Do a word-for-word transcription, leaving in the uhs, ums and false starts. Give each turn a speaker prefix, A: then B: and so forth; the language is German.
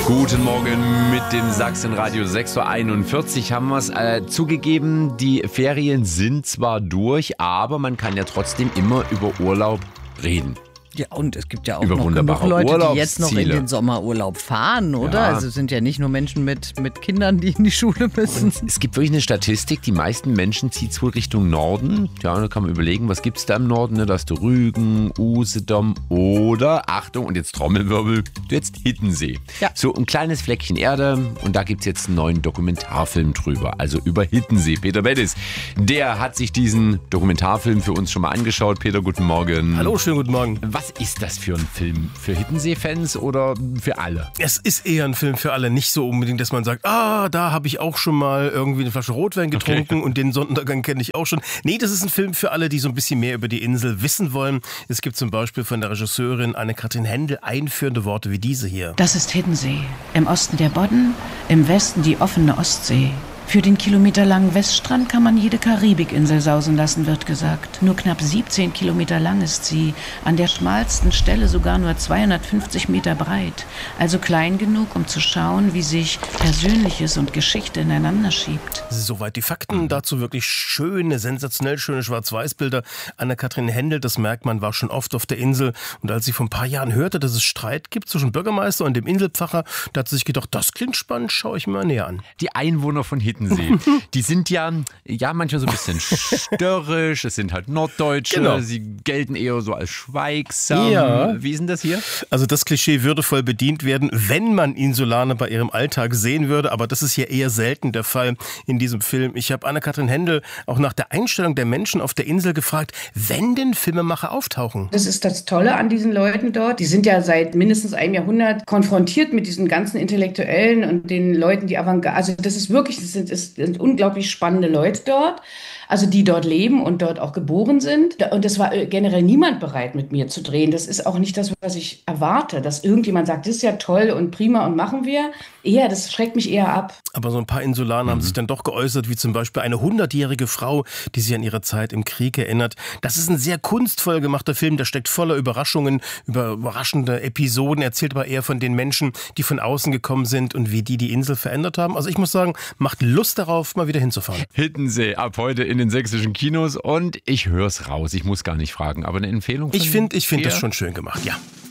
A: Guten Morgen mit dem Sachsenradio. sechs Uhr einundvierzig haben wir es äh, zugegeben. Die Ferien sind zwar durch, aber man kann ja trotzdem immer über Urlaub reden.
B: Ja, und es gibt ja auch
A: Über
B: noch genug
A: wunderbare
B: Leute, die jetzt noch in
A: Urlaubsziele.
B: den Sommerurlaub fahren, oder?
A: Ja.
B: Also es sind ja nicht nur Menschen mit, mit Kindern, die in die Schule müssen.
A: Es gibt wirklich eine Statistik, die meisten Menschen zieht es wohl Richtung Norden. Ja, da kann man überlegen, was gibt es da im Norden? Ne? Da hast du Rügen, Usedom oder, Achtung, und jetzt Trommelwirbel, jetzt Hiddensee.
B: Ja.
A: So ein kleines Fleckchen Erde und da gibt es jetzt einen neuen Dokumentarfilm drüber, also über Hiddensee. Peter Bettis, der hat sich diesen Dokumentarfilm für uns schon mal angeschaut. Peter, guten Morgen.
C: Hallo, schönen guten Morgen.
A: Was ist das für ein Film? Für Hiddensee-Fans oder für alle?
C: Es ist eher ein Film für alle, nicht so unbedingt, dass man sagt, ah, da habe ich auch schon mal irgendwie eine Flasche Rotwein getrunken
A: Okay.
C: und den Sonnenuntergang kenne ich auch schon. Nee, das ist ein Film für alle, die so ein bisschen mehr über die Insel wissen wollen. Es gibt zum Beispiel von der Regisseurin Anne-Kathrin Händel einführende Worte wie diese hier.
D: Das ist Hiddensee. Im Osten der Bodden, im Westen die offene Ostsee. Für den kilometerlangen Weststrand kann man jede Karibikinsel sausen lassen, wird gesagt. Nur knapp siebzehn Kilometer lang ist sie, an der schmalsten Stelle sogar nur zweihundertfünfzig Meter breit. Also klein genug, um zu schauen, wie sich Persönliches und Geschichte ineinander schiebt.
C: Soweit die Fakten. Dazu wirklich schöne, sensationell schöne Schwarz-Weiß-Bilder. Anne-Kathrin Händel, das merkt man, war schon oft auf der Insel. Und als sie vor ein paar Jahren hörte, dass es Streit gibt zwischen Bürgermeister und dem Inselpfarrer, da hat sie sich gedacht, das klingt spannend, schaue ich mir mal näher an.
A: Die Einwohner von Hiddensee, die sind ja, ja manchmal so ein bisschen störrisch, es sind halt Norddeutsche,
C: Genau.
A: sie gelten eher so als schweigsam.
C: Ja.
A: Wie ist denn das hier?
C: Also das Klischee würde voll bedient werden, wenn man Insulaner bei ihrem Alltag sehen würde, aber das ist ja eher selten der Fall in diesem Film. Ich habe Anne-Kathrin Händel auch nach der Einstellung der Menschen auf der Insel gefragt, wenn denn Filmemacher auftauchen.
E: Das ist das Tolle an diesen Leuten dort. Die sind ja seit mindestens einem Jahrhundert konfrontiert mit diesen ganzen Intellektuellen und den Leuten, die Avantgarde. Also das ist wirklich, das sind, das sind unglaublich spannende Leute dort. Also die dort leben und dort auch geboren sind. Und es war generell niemand bereit, mit mir zu drehen. Das ist auch nicht das, was ich erwarte, dass irgendjemand sagt, das ist ja toll und prima und machen wir. Eher, das schreckt mich eher ab.
C: Aber so ein paar Insulaner mhm. haben sich dann doch geäußert, wie zum Beispiel eine hundertjährige Frau, die sich an ihre Zeit im Krieg erinnert. Das ist ein sehr kunstvoll gemachter Film, der steckt voller Überraschungen, über überraschende Episoden, erzählt aber eher von den Menschen, die von außen gekommen sind und wie die die Insel verändert haben. Also ich muss sagen, macht Lust darauf, mal wieder hinzufahren.
A: Hiddensee, ab heute in den sächsischen Kinos und ich höre es raus, ich muss gar nicht fragen, aber eine Empfehlung von
C: Ich finde ich find
A: dir?
C: das schon schön gemacht, ja.